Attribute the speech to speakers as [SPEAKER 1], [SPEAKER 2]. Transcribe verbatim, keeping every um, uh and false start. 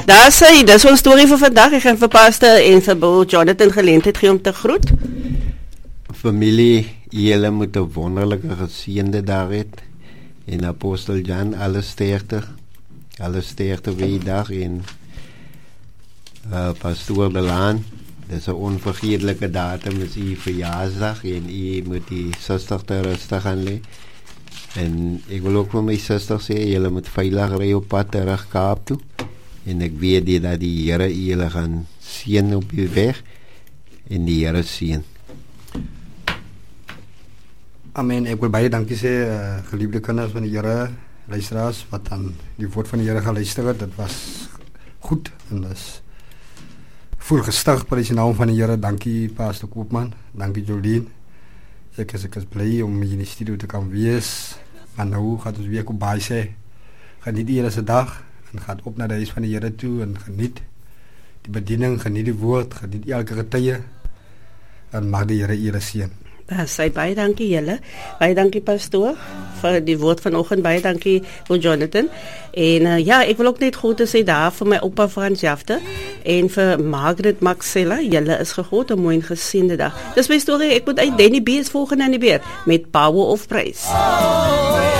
[SPEAKER 1] Daar sê, dis ons storie vir vandag. Ek gaan vir Pastor en vir Bo Jonathan geleentheid gee om te groet.
[SPEAKER 2] Familie, julle moet 'n wonderlike geseënde dag hê. En Apostel Jan, alles sterkte. Alles sterkte vir die dag en uh, Pastoor De Laan. Dit is 'n onvergeetlike datum, is u verjaarsdag en u moet die suster te rustig gaan lê. En ek wil ook vir my suster sê, julle moet veilig ry op pad terug Kaap toe. En ek weet die, dat die Here julle gaan seën op die weg en die Here seën.
[SPEAKER 3] Amen. Ek wil baie dankie sê, uh, geliefde kinders van die Here, luisteraars wat aan die woord van die Here geluister het. Dit was goed en dis voel gestig by die naam van die Here. Dankie Pastor Koopman, dankie Jolien. Ek is ek is bly om in die studio te kan wees. Maar nou gaan ons weer op baie sê. Geniet die Here se dag en gaan op na die huis van die Here toe en geniet die bediening, geniet die woord, geniet elke tye en mag die Here julle seën.
[SPEAKER 1] Sy baie dankie julle. Baie dankie pastoor vir die woord vanoggend. Baie dankie vir Jonathan. En uh, ja, ek wil ook net groete sê daar vir my oupa Frans Jafte en vir Margaret Maxella. Julle is gegroet, 'n mooi en geseënde dag. Dis my storie. Ek moet uit Danny B is volgende aan die beurt met Power of Praise.